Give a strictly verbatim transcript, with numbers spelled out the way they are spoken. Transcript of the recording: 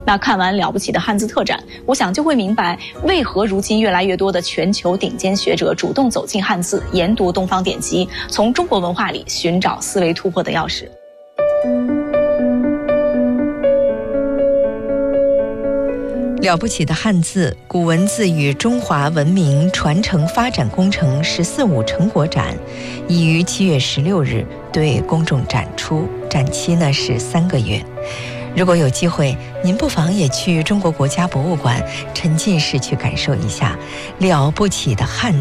那看完了不起的汉字特展，我想就会明白为何如今越来越多的全球顶尖学者主动走进汉字，研读东方典籍，从中国文化里寻找思维突破的钥匙。 了不起的汉字古文字与中华文明传承发展工程“十四五”成果展已于七月十六日对公众展出，展期呢是三个月。如果有机会，您不妨也去中国国家博物馆沉浸式去感受一下了不起的汉字